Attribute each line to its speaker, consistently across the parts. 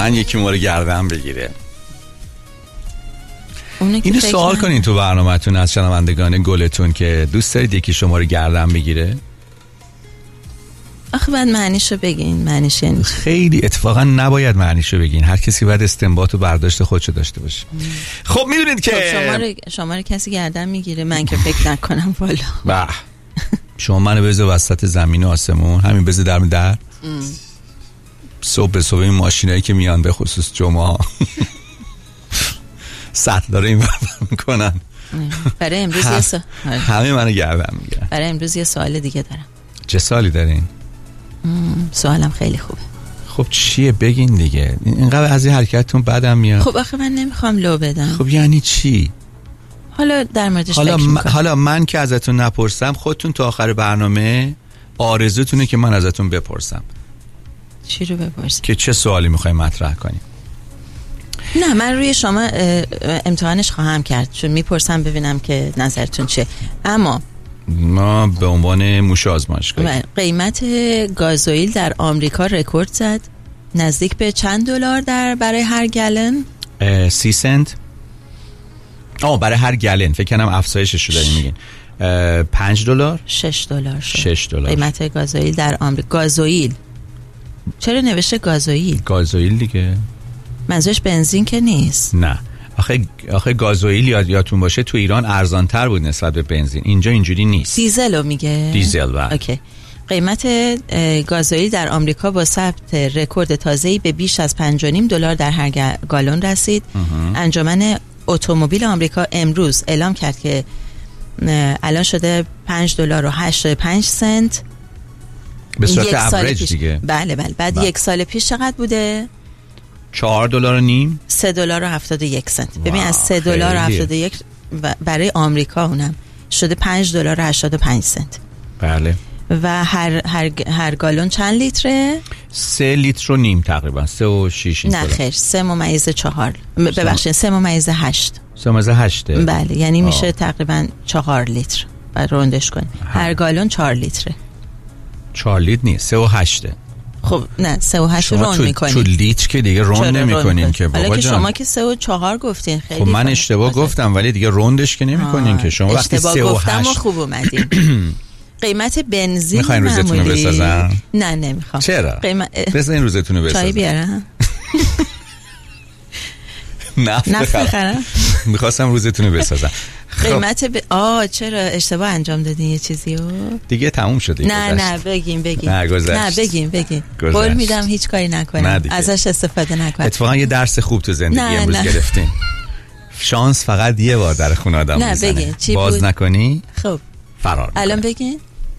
Speaker 1: واقعا یکی ما رو گردن بگیره.
Speaker 2: اینو
Speaker 1: سوال کنین تو برنامه‌تون از شنوندگان گلتون که دوست دارید یکی شما رو گردن بگیره؟
Speaker 2: آخه بعد معنیشو بگین. معنیش یعنی
Speaker 1: خیلی اتفاقا نباید معنیشو بگین، هر کسی باید استنباط و برداشت خودشو داشته باشه. خب میدونید که
Speaker 2: شما رو کسی گردن میگیره؟ من که فکر نکنم والا.
Speaker 1: شما منو بذار وسط زمین و آسمون، همین بذار در صبح به صبح این ماشینایی که میان به خصوص جمعه سطل داره این میکنن.
Speaker 2: برای امروز
Speaker 1: همه منو گردن میگیرن.
Speaker 2: برای امروز یه سوال دیگه دارم.
Speaker 1: چه سوالی دارین؟
Speaker 2: سوالم خیلی خوبه.
Speaker 1: خب چیه بگین دیگه، اینقدر از این حرکتتون بدم میاد.
Speaker 2: خب آخه من نمیخوام لو بدم.
Speaker 1: خب یعنی چی؟
Speaker 2: حالا در موردش فکر میکنم.
Speaker 1: حالا من که ازتون نپرسم، خودتون تا آخر برنامه آرزوتونه که من ازتون بپرسم.
Speaker 2: چی رو بپرسم؟
Speaker 1: که چه سوالی میخوایم مطرح کنیم؟
Speaker 2: نه من روی شما امتحانش خواهم کرد، چون میپرسم ببینم که نظرتون چه. اما
Speaker 1: ما به عنوان موش آزمایشگاهی
Speaker 2: قیمت گازوئیل در آمریکا رکورد زد. نزدیک به چند دلار برای هر گلن؟
Speaker 1: 30 سنت. برای هر گلن فکر کنم افزایشش رو دارین میگین. 5 دلار
Speaker 2: 6 دلار شد
Speaker 1: 6 دلار
Speaker 2: قیمت گازوئیل در آمریکا. گازوئیل چرا نوشته گازوئیل؟
Speaker 1: گازوئیل دیگه، منظورش
Speaker 2: بنزین که نیست.
Speaker 1: نه آخه گازوئیل یادتون باشه تو ایران ارزان‌تر بود نسبت به بنزین، اینجا اینجوری نیست.
Speaker 2: دیزلو میگه.
Speaker 1: دیزل بله.
Speaker 2: اوکی. قیمت گازوئیل در آمریکا با ثبت رکورد تازه‌ای به بیش از 5.5 دلار در هر گالون رسید. انجمن اتومبیل آمریکا امروز اعلام کرد که الان شده 5 دلار و 85 سنت
Speaker 1: به صورت اوریج دیگه.
Speaker 2: بله. بعد یک سال پیش چقدر بوده؟
Speaker 1: 4 دلار و نیم،
Speaker 2: 3 دلار و 71 سنت. ببین از 3 دلار و 71 برای آمریکا اونم شده 5 دلار و 85 سنت.
Speaker 1: بله.
Speaker 2: و هر گالون چند لیتره؟
Speaker 1: 3 لیتر و نیم تقریبا، 3 و 6.
Speaker 2: نه خیر، 3.4. ببخشید 3.8.
Speaker 1: 3.8.
Speaker 2: بله یعنی میشه تقریبا 4 لیتر. بعد روندش کنیم. هر گالون 4 لیتره.
Speaker 1: 4 لیتر نیست، 3 و 8.
Speaker 2: خب نه 3 و 8 روند میکنیم.
Speaker 1: تو لیتر که دیگه روند نمیکنیم که بابا جان.
Speaker 2: حالا که شما که 3 و 4 گفتین خیلی.
Speaker 1: خب من اشتباه گفتم ولی دیگه روندش که نمیکنین که. شما وقتی 3 و 8
Speaker 2: خوب اومدین. قیمت بنزین
Speaker 1: میخواین روزتون رو بسازم؟
Speaker 2: نه نمیخوام.
Speaker 1: چرا؟ بذارین روزتون رو بسازم.
Speaker 2: چای بیارم؟
Speaker 1: نفت بخرم. میخواستم روزتون رو بسازم.
Speaker 2: قیمت چرا اشتباه انجام دادین یه چیزی رو؟
Speaker 1: دیگه تموم شده.
Speaker 2: نه بگین. نه بگین. قول میدم هیچ کاری نکنم. ازش استفاده نکنم.
Speaker 1: اتفاقا یه درس خوب تو زندگی امروز گرفتین. شانس فقط یه بار در خونه آدم میزنه.
Speaker 2: بگین چی
Speaker 1: باز
Speaker 2: بود؟
Speaker 1: نکنی
Speaker 2: خب
Speaker 1: فرار میکنه.
Speaker 2: الان بگین.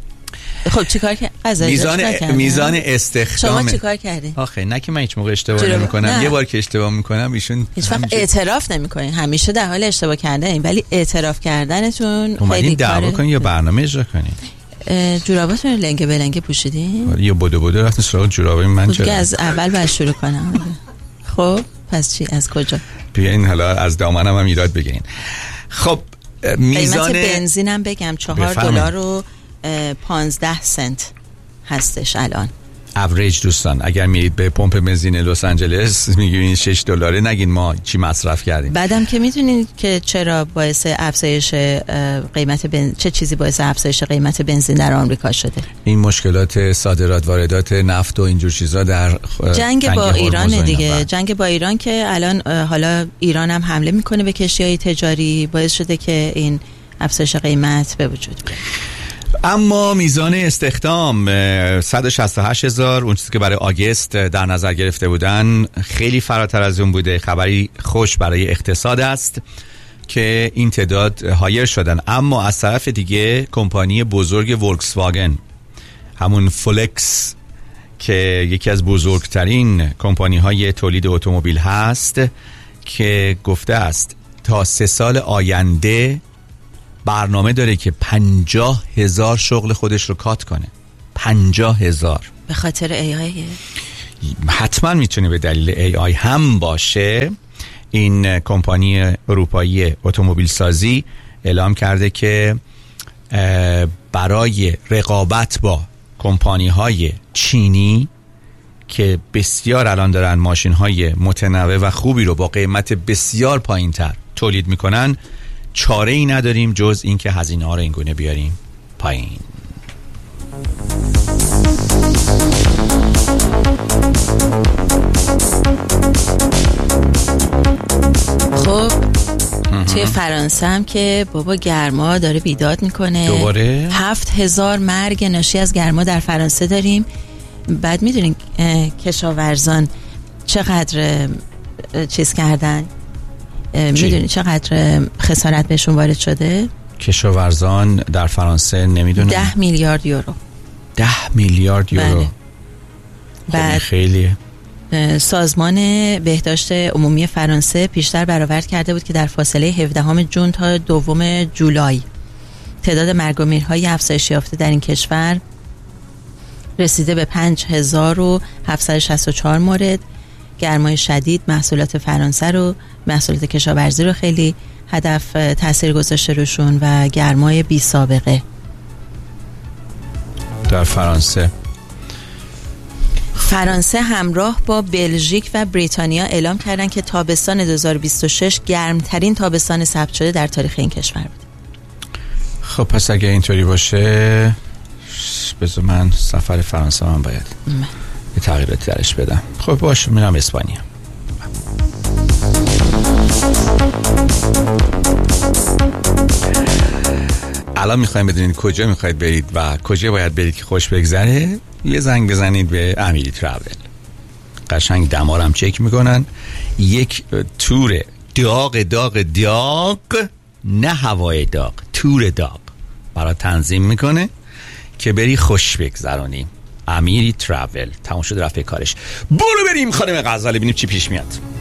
Speaker 2: خب چیکار کردین؟
Speaker 1: میزان استخدام.
Speaker 2: شما چیکار کردین؟
Speaker 1: آخه نه که من هیچ موقع اشتباه نمی‌کنم. یه بار که اشتباه می‌کنم ایشون
Speaker 2: هیچ وقت اعتراف نمی‌کنین. همیشه در حال اشتباه کردنین، ولی اعتراف کردنتون
Speaker 1: خیلی دعوا کنین یا برنامه اجرا کنین.
Speaker 2: جوراباتون رو لنگه به لنگه پوشیدین؟
Speaker 1: یا بدو رفتین سراغ جورابای من.
Speaker 2: چرا از اول باید شروع کنم؟ خب پس چی، از کجا؟
Speaker 1: بیاین حالا از دامنم هم ایراد بگیرین. خب میزان
Speaker 2: قیمت بنزینم بگم 4 دلار و 15 سنت هستش الان.
Speaker 1: اوریج دوستان اگر میرید به پمپ بنزین لس آنجلس میگین 6 دلاره، نگین ما چی مصرف کردیم.
Speaker 2: بعدم که میدونید که چرا باعث افزایش قیمت چه چیزی باعث افزایش قیمت بنزین در آمریکا شده؟ این
Speaker 1: مشکلات صادرات واردات نفت و اینجور چیزا در
Speaker 2: جنگ با ایران دیگه. جنگ با ایران که الان حالا ایران هم حمله میکنه به کشتی‌های تجاری، باعث شده که این افزایش قیمت به وجود بیاد.
Speaker 1: اما میزان استخدام 168,000 اون چیزی که برای آگست در نظر گرفته بودن خیلی فراتر از اون بوده. خبری خوش برای اقتصاد است که این تعداد هایر شدن. اما از طرف دیگه کمپانی بزرگ ولکس واگن، همون فولکس که یکی از بزرگترین کمپانی های تولید اتومبیل هست، که گفته است تا 3 سال آینده برنامه داره که 50,000 شغل خودش رو کات کنه. 50,000
Speaker 2: به خاطر AI.
Speaker 1: حتما میتونه به دلیل AI هم باشه. این کمپانی اروپایی اتومبیل سازی اعلام کرده که برای رقابت با کمپانی های چینی که بسیار الان دارن ماشین های متنوع و خوبی رو با قیمت بسیار پایین تر تولید میکنن، چاره ای نداریم جز این که هزینه ها رو این گونه بیاریم پایین.
Speaker 2: خب توی فرانسه هم که بابا گرما داره بیداد میکنه
Speaker 1: دوباره
Speaker 2: 7000 مرگ ناشی از گرما در فرانسه داریم. بعد میدونین کشاورزان چقدر چیز کردن؟ میدونین چقدر خسارت بهشون وارد شده؟
Speaker 1: کشاورزان در فرانسه نمیدونن
Speaker 2: 10 میلیارد یورو.
Speaker 1: 10 میلیارد یورو.
Speaker 2: بله.
Speaker 1: بعد خیلیه.
Speaker 2: سازمان بهداشت عمومی فرانسه پیشتر برآورد کرده بود که در فاصله 17 جون تا 2 جولای تعداد مرگ و میرهای افزایش یافته در این کشور رسیده به 5764 مورد. گرمای شدید محصولات فرانسه رو، محصولات کشاورزی رو خیلی هدف تاثیر گذاشته روشون و گرمای بی سابقه
Speaker 1: در
Speaker 2: فرانسه همراه با بلژیک و بریتانیا اعلام کردن که تابستان 2026 گرمترین تابستان ثبت شده در تاریخ این کشور بود.
Speaker 1: خب پس اگه اینطوری باشه بذار من سفر فرانسه من باید یه تغییراتی درش بدم. خب باشه میرم اسپانیا. الان میخوایم بدونید کجا میخواید برید و کجا باید برید که خوش بگذره. یه زنگ بزنید به امیری تراول. قشنگ دمارم چک میکنن. یک تور داغ نه هوای داغ، تور داغ برای تنظیم میکنه که بری خوش بگذرونی. امیری تراول. تمام شد رفته کارش. برو بریم خانم غزاله ببینیم چی پیش میاد.